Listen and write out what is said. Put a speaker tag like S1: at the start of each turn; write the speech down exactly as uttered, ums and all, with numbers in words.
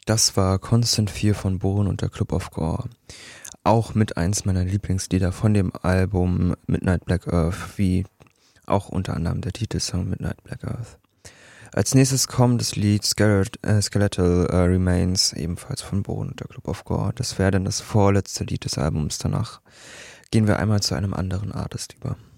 S1: Das war Constant Fear von Bohren und der Club of Gore. Auch mit eins meiner Lieblingslieder von dem Album Midnight Black Earth, wie auch unter anderem der Titelsong Midnight Black Earth. Als nächstes kommt das Lied Skelet, äh, Skeletal äh, Remains, ebenfalls von Bohren und der Club of Gore. Das wäre dann das vorletzte Lied des Albums. Danach gehen wir einmal zu einem anderen Artist über.